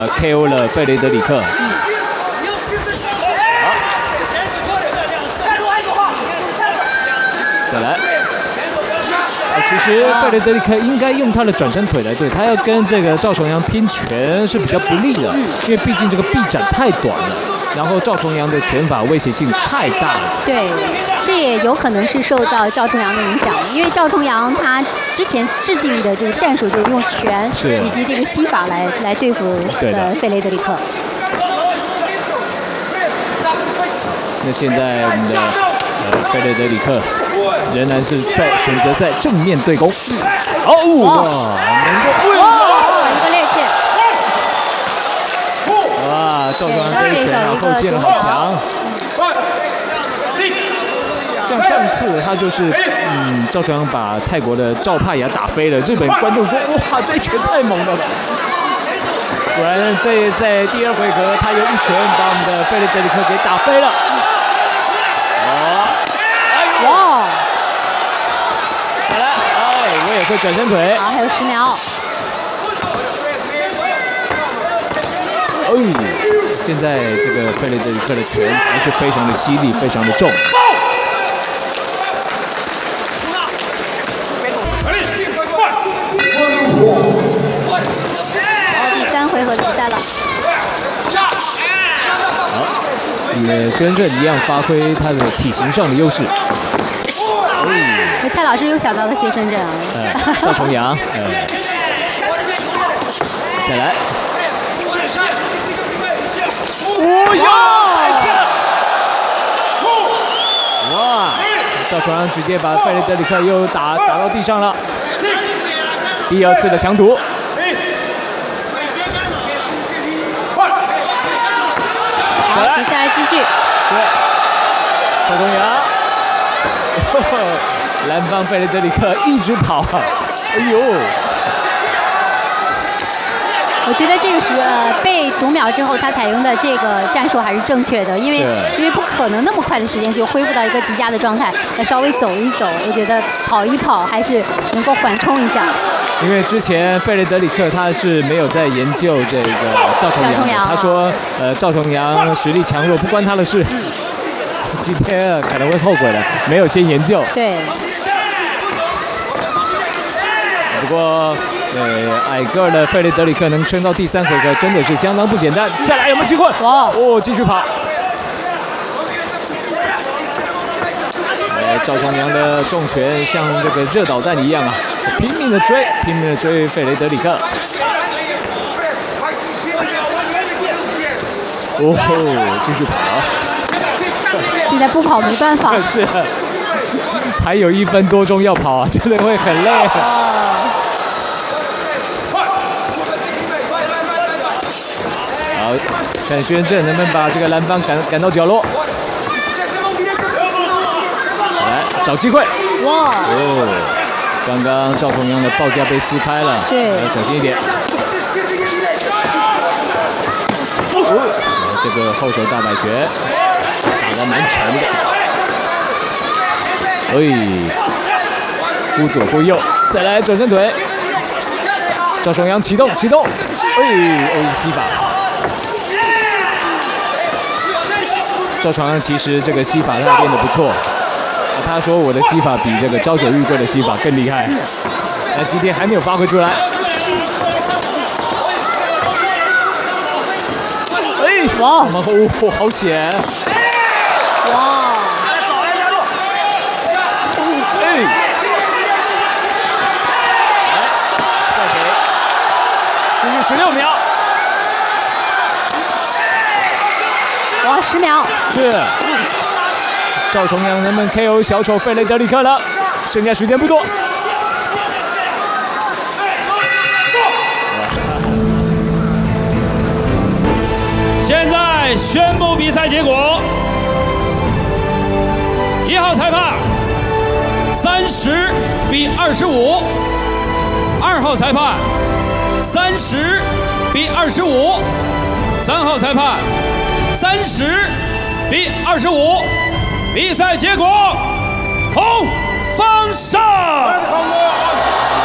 KO 了费雷德里克。再来。其实费雷德里克应该用他的转身腿来对，他要跟这个赵重阳拼拳是比较不利的，因为毕竟这个臂展太短了，然后赵重阳的拳法威胁性太大了。 对，这也有可能是受到赵重阳的影响，因为赵重阳他之前制定的这个战术就是用拳以及这个膝法来对付费雷德里克。 那现在我们的费雷德里克。仍然是选择在正面对攻。哦，哇，能够一个趔趄。哇，赵重阳这一拳后劲好强。像上次他就是赵重阳把泰国的赵帕雅打飞了，日本观众说哇，这一拳太猛了吧。果然在第二回合他又一拳把我们的费雷德里克给打飞了。哇！再来，我也会转身腿。 好，还有10秒。 现在这个费雷德里克的拳还是非常的犀利，非常的重。 第3回合的比赛了。 好，薛仁正一样发挥他的体型上的优势。 蔡老师又想到了薛仁正啊， 赵重阳，再来，哇！赵重阳直接把费雷德里克又打到地上了，第2次的强毒。 好，接下来继续。 对，赵重阳。蓝方费雷德里克一直跑，哎呦！ 我觉得这个是被读秒之后，他采用的这个战术还是正确的，因为不可能那么快的时间就恢复到一个极佳的状态，要稍微走一走，我觉得跑一跑还是能够缓冲一下。因为之前费雷德里克他是没有在研究这个赵重阳，他说赵重阳实力强弱不关他的事。今天可能会后悔了，没有先研究。 对。 不过，矮个的费雷德里克能撑到第3回合，真的是相当不简单。再来有没有机会？哇！继续跑。赵重阳的重拳像这个热导弹一样啊，拼命的追费雷德里克。继续跑。 现在不跑没办法。 是，还有1分多钟要跑啊，真的会很累。好，看薛仁正能不能把这个蓝方赶到角落。来找机会。哇！刚刚赵重阳的报价被撕开了， 对， 要小心一点。这个后手大摆拳。打得蛮强的，忽左忽右，再来转身腿，赵重阳启动，膝法。赵重阳其实这个膝法他练得不错，他说我的膝法比这个朝九玉贵的膝法更厉害，但今天还没有发挥出来。哇，好险！哇！再给，继续16秒。 哇，10秒。 是。赵重阳能不能 KO 小丑费雷德里克了？剩下时间不多。 现在宣布比赛结果：1号裁判30比25，2号裁判30比25，3号裁判30比25。比赛结果，红方胜。